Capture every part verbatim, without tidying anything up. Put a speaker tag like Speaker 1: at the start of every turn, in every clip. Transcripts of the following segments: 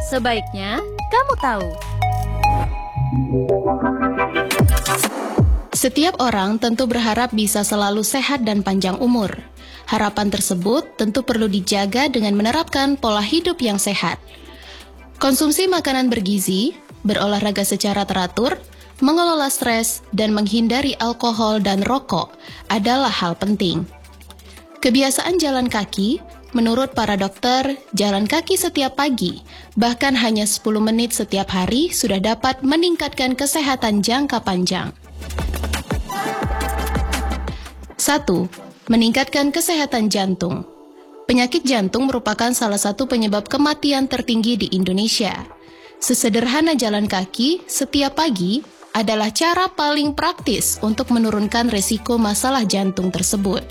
Speaker 1: Sebaiknya kamu tahu.
Speaker 2: Setiap orang tentu berharap bisa selalu sehat dan panjang umur. Harapan tersebut tentu perlu dijaga dengan menerapkan pola hidup yang sehat. Konsumsi makanan bergizi, berolahraga secara teratur, mengelola stres, dan menghindari alkohol dan rokok adalah hal penting. Kebiasaan jalan kaki, menurut para dokter, jalan kaki setiap pagi, bahkan hanya sepuluh menit setiap hari sudah dapat meningkatkan kesehatan jangka panjang. satu. Meningkatkan kesehatan jantung. Penyakit jantung merupakan salah satu penyebab kematian tertinggi di Indonesia. Sesederhana jalan kaki setiap pagi adalah cara paling praktis untuk menurunkan risiko masalah jantung tersebut.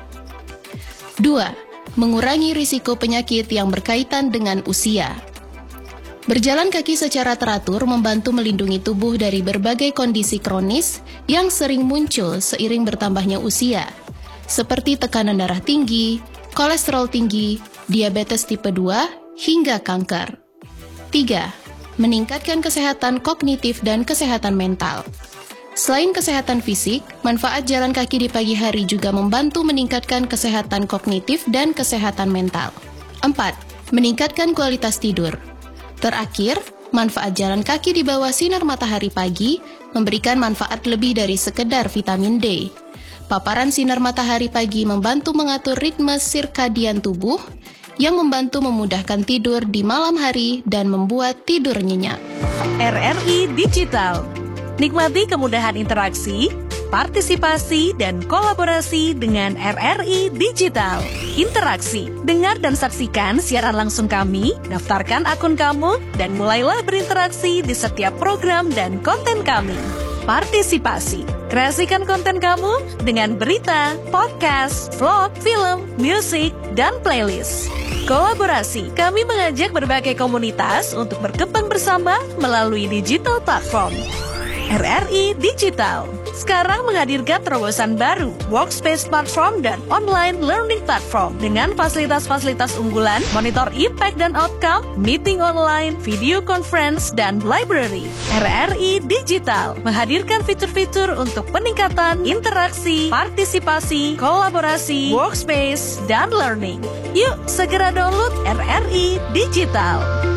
Speaker 2: dua. Mengurangi risiko penyakit yang berkaitan dengan usia. Berjalan kaki secara teratur membantu melindungi tubuh dari berbagai kondisi kronis yang sering muncul seiring bertambahnya usia, seperti tekanan darah tinggi, kolesterol tinggi, diabetes tipe dua, hingga kanker. tiga. Meningkatkan kesehatan kognitif dan kesehatan mental. Selain kesehatan fisik, manfaat jalan kaki di pagi hari juga membantu meningkatkan kesehatan kognitif dan kesehatan mental. empat. Meningkatkan kualitas tidur. Terakhir, manfaat jalan kaki di bawah sinar matahari pagi memberikan manfaat lebih dari sekedar vitamin D. Paparan sinar matahari pagi membantu mengatur ritme sirkadian tubuh yang membantu memudahkan tidur di malam hari dan membuat tidur nyenyak.
Speaker 1: R R I Digital. Nikmati kemudahan interaksi, partisipasi, dan kolaborasi dengan R R I Digital. Interaksi, dengar dan saksikan siaran langsung kami, daftarkan akun kamu, dan mulailah berinteraksi di setiap program dan konten kami. Partisipasi, kreasikan konten kamu dengan berita, podcast, vlog, film, musik, dan playlist. Kolaborasi, kami mengajak berbagai komunitas untuk berkembang bersama melalui digital platform. R R I Digital sekarang menghadirkan terobosan baru, workspace platform dan online learning platform dengan fasilitas-fasilitas unggulan, monitor impact dan outcome, meeting online, video conference, dan library. R R I Digital menghadirkan fitur-fitur untuk peningkatan interaksi, partisipasi, kolaborasi, workspace, dan learning. Yuk segera download R R I Digital.